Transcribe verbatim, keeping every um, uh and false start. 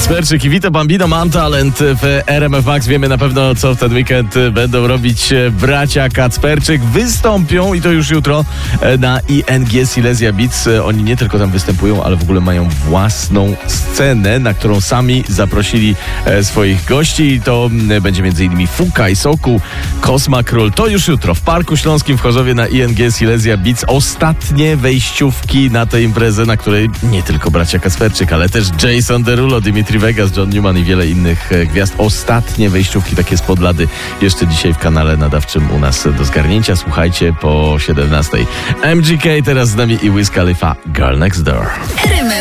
Kacperczyk i Vito Bambino, Mam Talent w R M F Max. Wiemy na pewno, co w ten weekend będą robić bracia Kacperczyk. Wystąpią, i to już jutro, na I N G Silesia Beats. Oni nie tylko tam występują, ale w ogóle mają własną scenę, na którą sami zaprosili swoich gości. To będzie m.in. Fuka i Soku, Kosma Król. To już jutro w Parku Śląskim w Chorzowie na I N G Silesia Beats. Ostatnie wejściówki na tę imprezę, na której nie tylko bracia Kacperczyk, ale też Jason Derulo, Dimitri Vegas, John Newman i wiele innych gwiazd. Ostatnie wejściówki takie spod lady jeszcze dzisiaj w kanale nadawczym u nas do zgarnięcia. Słuchajcie po siedemnastej. M G K teraz z nami i Wiz Khalifa, Girl Next Door.